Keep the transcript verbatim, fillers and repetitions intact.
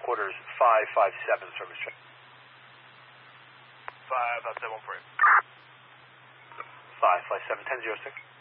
quarters five five seven service check. five five seven for you. five five seven, ten zero six.